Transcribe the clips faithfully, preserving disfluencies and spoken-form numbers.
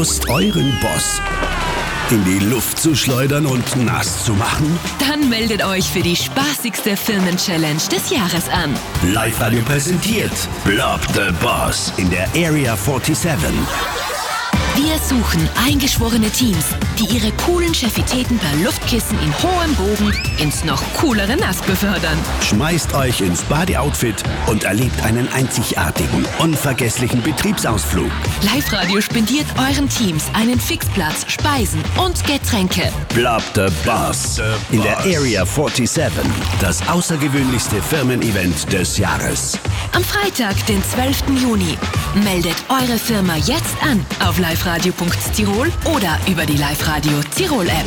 Lust, euren Boss in die Luft zu schleudern und nass zu machen? Dann meldet euch für die spaßigste Firmen-Challenge des Jahres an. Live-Radio präsentiert Blob the Boss in der Area siebenundvierzig. Wir suchen eingeschworene Teams, die ihre coolen Chefitäten per Luftkissen in hohem Bogen ins noch coolere Nass befördern. Schmeißt euch ins Body-Outfit und erlebt einen einzigartigen, unvergesslichen Betriebsausflug. Live-Radio spendiert euren Teams einen Fixplatz, Speisen und Getränke. Blob the Boss in der Area siebenundvierzig. Das außergewöhnlichste Firmen-Event des Jahres. Am Freitag, den zwölften Juni. Meldet eure Firma jetzt an auf liveradio punkt tirol oder über die Live-Radio Tirol-App.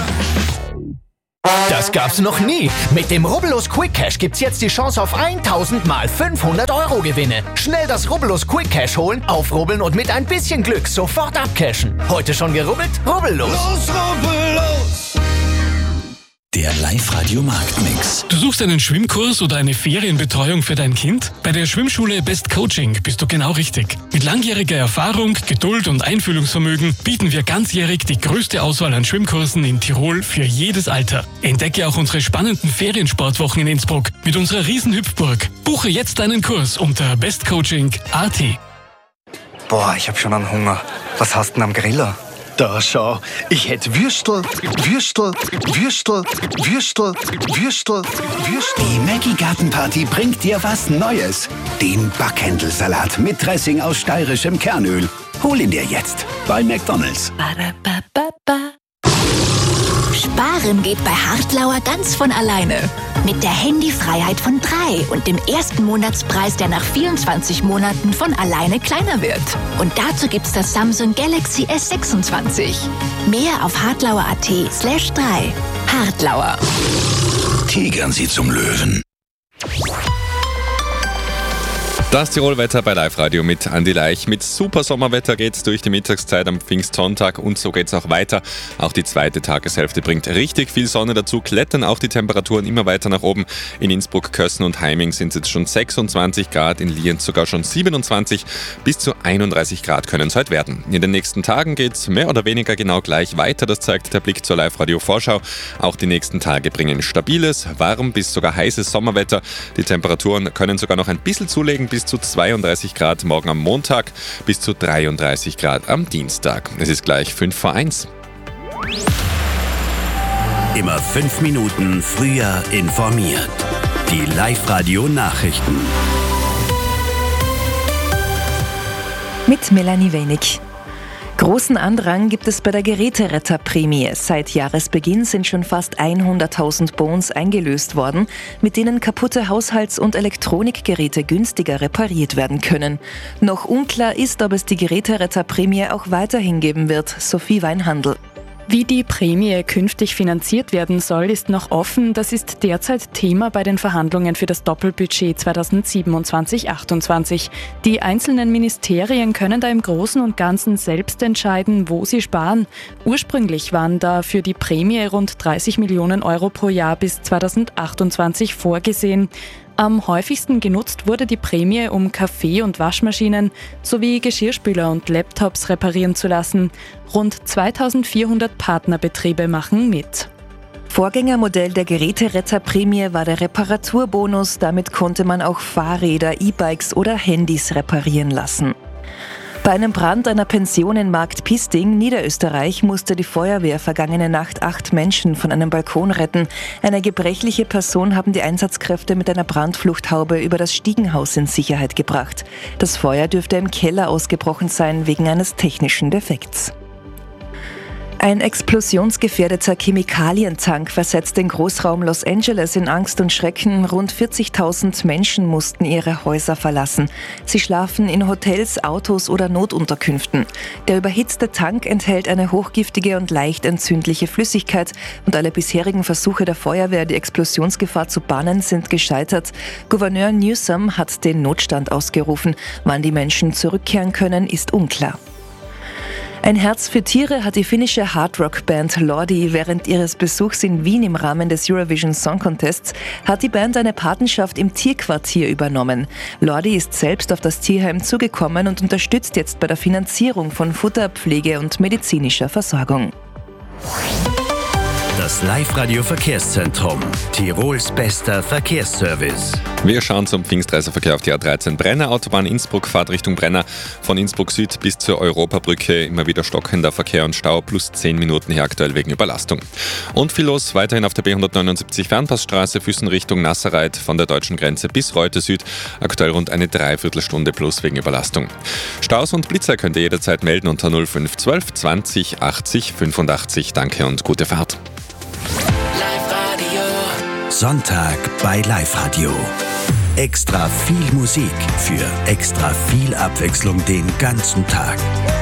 Das gab's noch nie. Mit dem Rubbellos Quick Cash gibt's jetzt die Chance auf tausend mal fünfhundert Euro Gewinne. Schnell das Rubbellos Quick Cash holen, aufrubbeln und mit ein bisschen Glück sofort abcashen. Heute schon gerubbelt? Rubbellos! Los, rubbellos! Der Live-Radio Marktmix. Du suchst einen Schwimmkurs oder eine Ferienbetreuung für dein Kind? Bei der Schwimmschule Best Coaching bist du genau richtig. Mit langjähriger Erfahrung, Geduld und Einfühlungsvermögen bieten wir ganzjährig die größte Auswahl an Schwimmkursen in Tirol für jedes Alter. Entdecke auch unsere spannenden Feriensportwochen in Innsbruck mit unserer Riesenhüpfburg. Buche jetzt deinen Kurs unter bestcoaching punkt a t. Boah, ich hab schon einen Hunger. Was hast du denn am Griller? Da schau, ich hätte Würstel, Würstel, Würstel, Würstel, Würstel, Würstel. Die Maggie Gartenparty bringt dir was Neues. Den Backhändelsalat mit Dressing aus steirischem Kernöl. Hol ihn dir jetzt bei McDonald's. Sparen geht bei Hartlauer ganz von alleine. Mit der Handyfreiheit von drei und dem ersten Monatspreis, der nach vierundzwanzig Monaten von alleine kleiner wird. Und dazu gibt's das Samsung Galaxy S sechsundzwanzig. Mehr auf hartlauer punkt a t slash drei. Hartlauer. Tigern sie zum Löwen. Das Tirolwetter bei Live-Radio mit Andi Leich. Mit super Sommerwetter geht's durch die Mittagszeit am Pfingstsonntag und so geht's auch weiter. Auch die zweite Tageshälfte bringt richtig viel Sonne dazu, klettern auch die Temperaturen immer weiter nach oben. In Innsbruck, Kössen und Heiming sind es jetzt schon sechsundzwanzig Grad, in Lienz sogar schon siebenundzwanzig, bis zu einunddreißig Grad können es heute werden. In den nächsten Tagen geht's mehr oder weniger genau gleich weiter, das zeigt der Blick zur Live-Radio-Vorschau. Auch die nächsten Tage bringen stabiles, warm bis sogar heißes Sommerwetter. Die Temperaturen können sogar noch ein bisschen zulegen, bis zu zweiunddreißig Grad morgen am Montag, bis zu dreiunddreißig Grad am Dienstag. Es ist gleich fünf vor eins. Immer fünf Minuten früher informiert. Die Live-Radio-Nachrichten. Mit Melanie Wenig. Großen Andrang gibt es bei der Geräteretterprämie. Seit Jahresbeginn sind schon fast hunderttausend Bons eingelöst worden, mit denen kaputte Haushalts- und Elektronikgeräte günstiger repariert werden können. Noch unklar ist, ob es die Geräteretterprämie auch weiterhin geben wird. Sophie Weinhandl. Wie die Prämie künftig finanziert werden soll, ist noch offen. Das ist derzeit Thema bei den Verhandlungen für das Doppelbudget zweitausendsiebenundzwanzig achtundzwanzig. Die einzelnen Ministerien können da im Großen und Ganzen selbst entscheiden, wo sie sparen. Ursprünglich waren da für die Prämie rund dreißig Millionen Euro pro Jahr bis zweitausendachtundzwanzig vorgesehen. Am häufigsten genutzt wurde die Prämie, um Kaffee- und Waschmaschinen sowie Geschirrspüler und Laptops reparieren zu lassen. Rund zweitausendvierhundert Partnerbetriebe machen mit. Vorgängermodell der Geräteretterprämie war der Reparaturbonus. Damit konnte man auch Fahrräder, E-Bikes oder Handys reparieren lassen. Bei einem Brand einer Pension in Marktpisting, Niederösterreich, musste die Feuerwehr vergangene Nacht acht Menschen von einem Balkon retten. Eine gebrechliche Person haben die Einsatzkräfte mit einer Brandfluchthaube über das Stiegenhaus in Sicherheit gebracht. Das Feuer dürfte im Keller ausgebrochen sein wegen eines technischen Defekts. Ein explosionsgefährdeter Chemikalientank versetzt den Großraum Los Angeles in Angst und Schrecken. Rund vierzigtausend Menschen mussten ihre Häuser verlassen. Sie schlafen in Hotels, Autos oder Notunterkünften. Der überhitzte Tank enthält eine hochgiftige und leicht entzündliche Flüssigkeit und alle bisherigen Versuche der Feuerwehr, die Explosionsgefahr zu bannen, sind gescheitert. Gouverneur Newsom hat den Notstand ausgerufen. Wann die Menschen zurückkehren können, ist unklar. Ein Herz für Tiere hat die finnische Hardrock-Band Lordi während ihres Besuchs in Wien im Rahmen des Eurovision Song Contests hat die Band eine Patenschaft im Tierquartier übernommen. Lordi ist selbst auf das Tierheim zugekommen und unterstützt jetzt bei der Finanzierung von Futter, Pflege und medizinischer Versorgung. Das Live-Radio-Verkehrszentrum. Tirols bester Verkehrsservice. Wir schauen zum Pfingstreiseverkehr auf die A dreizehn Brenner Autobahn Innsbruck, Fahrt Richtung Brenner. Von Innsbruck Süd bis zur Europabrücke immer wieder stockender Verkehr und Stau, plus zehn Minuten hier aktuell wegen Überlastung. Und viel los weiterhin auf der B hundertneunundsiebzig Fernpassstraße, Füssen Richtung Nasserreit von der deutschen Grenze bis Reute Süd. Aktuell rund eine Dreiviertelstunde plus wegen Überlastung. Staus und Blitzer könnt ihr jederzeit melden unter null fünf zwölf zwanzig achtzig fünfundachtzig. Danke und gute Fahrt. Sonntag bei Live Radio. Extra viel Musik für extra viel Abwechslung den ganzen Tag.